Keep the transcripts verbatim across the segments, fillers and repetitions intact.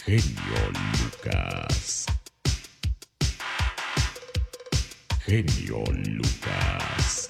Genio Lucas. Genio Lucas.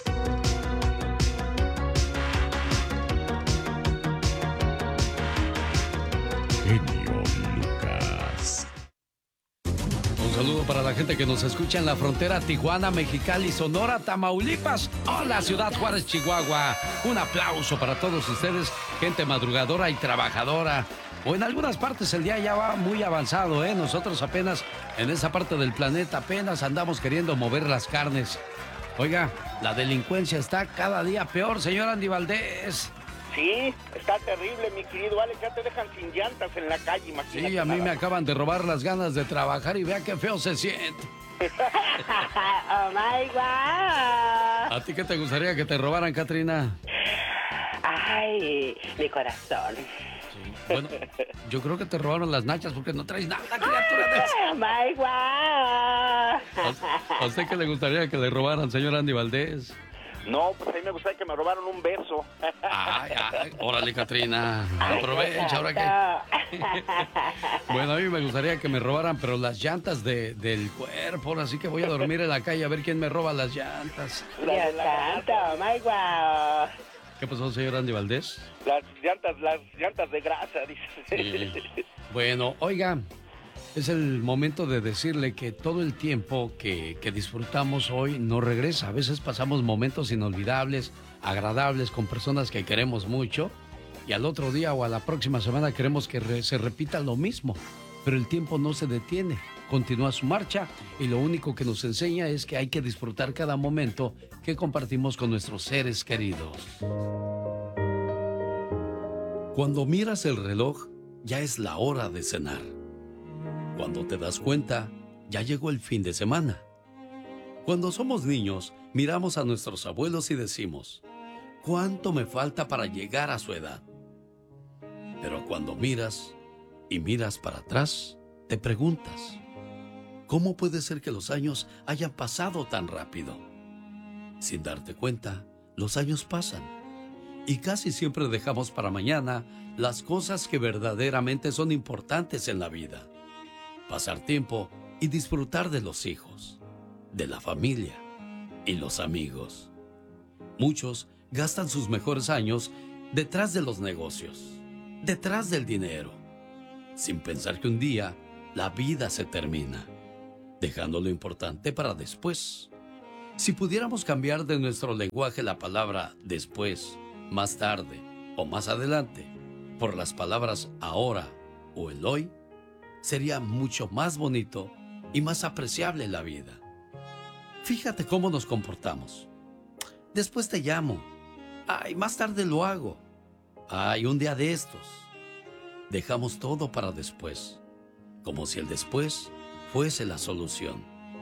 Genio Lucas. Un saludo para la gente que nos escucha en la frontera Tijuana, Mexicali, Sonora, Tamaulipas. Hola, Ciudad Juárez, Chihuahua. Un aplauso para todos ustedes, gente madrugadora y trabajadora. O en algunas partes el día ya va muy avanzado, ¿eh? Nosotros apenas en esa parte del planeta apenas andamos queriendo mover las carnes. Oiga, la delincuencia está cada día peor, señor Andy Valdés. Sí, está terrible, mi querido Alex. Ya te dejan sin llantas en la calle, imagínate. Sí, a mí nada. me acaban de robar las ganas de trabajar y vea qué feo se siente. Oh my God. ¿A ti qué te gustaría que te robaran, Katrina? Ay, mi corazón. Bueno, yo creo que te robaron las nachas porque no traes nada, criatura de eso. Oh my God. ¿A usted qué le gustaría que le robaran, señor Andy Valdés? No, pues a mí me gustaría que me robaran un beso. Ay, ay, órale, Katrina. Aprovecha, ahora que... Bueno, a mí me gustaría que me robaran, pero las llantas de, del cuerpo. Así que voy a dormir en la calle a ver quién me roba las llantas. Dios santo, oh my God. ¿Qué pasó, señor Andy Valdés? Las llantas, las llantas de grasa, dice. Sí. Bueno, oiga, es el momento de decirle que todo el tiempo que, que disfrutamos hoy no regresa. A veces pasamos momentos inolvidables, agradables, con personas que queremos mucho, y al otro día o a la próxima semana queremos que re, se repita lo mismo. Pero el tiempo no se detiene, continúa su marcha, y lo único que nos enseña es que hay que disfrutar cada momento que compartimos con nuestros seres queridos. Cuando miras el reloj, ya es la hora de cenar. Cuando te das cuenta, ya llegó el fin de semana. Cuando somos niños, miramos a nuestros abuelos y decimos, ¿cuánto me falta para llegar a su edad? Pero cuando miras y miras para atrás, te preguntas, ¿cómo puede ser que los años hayan pasado tan rápido? Sin darte cuenta, los años pasan. Y casi siempre dejamos para mañana las cosas que verdaderamente son importantes en la vida. Pasar tiempo y disfrutar de los hijos, de la familia y los amigos. Muchos gastan sus mejores años detrás de los negocios, detrás del dinero, sin pensar que un día la vida se termina, dejando lo importante para después. Si pudiéramos cambiar de nuestro lenguaje la palabra después, más tarde o más adelante por las palabras ahora o el hoy, sería mucho más bonito y más apreciable la vida. Fíjate cómo nos comportamos. Después te llamo. Ay, más tarde lo hago. Ay, un día de estos. Dejamos todo para después, como si el después fuese la solución.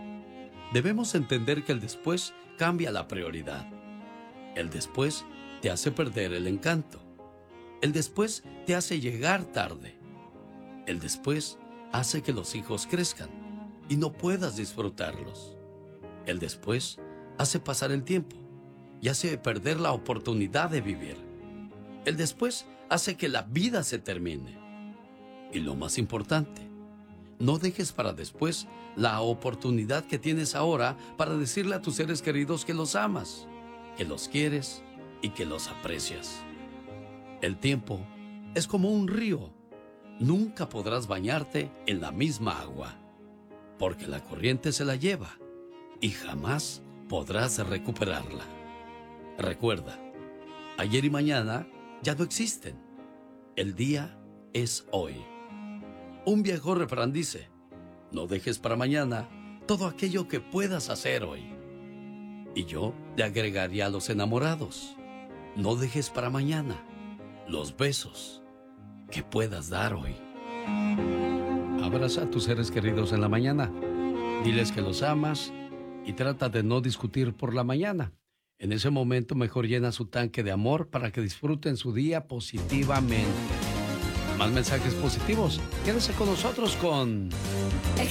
Debemos entender que el después cambia la prioridad. El después te hace perder el encanto. El después te hace llegar tarde. El después hace que los hijos crezcan y no puedas disfrutarlos. El después hace pasar el tiempo y hace perder la oportunidad de vivir. El después hace que la vida se termine. Y lo más importante, no dejes para después la oportunidad que tienes ahora para decirle a tus seres queridos que los amas, que los quieres y que los aprecias. El tiempo es como un río. Nunca podrás bañarte en la misma agua, porque la corriente se la lleva y jamás podrás recuperarla. Recuerda, ayer y mañana ya no existen. El día es hoy. Un viejo refrán dice, no dejes para mañana todo aquello que puedas hacer hoy. Y yo le agregaría a los enamorados, no dejes para mañana los besos que puedas dar hoy. Abraza a tus seres queridos en la mañana. Diles que los amas y trata de no discutir por la mañana. En ese momento mejor llena su tanque de amor para que disfruten su día positivamente. Más mensajes positivos. Quédese con nosotros con... El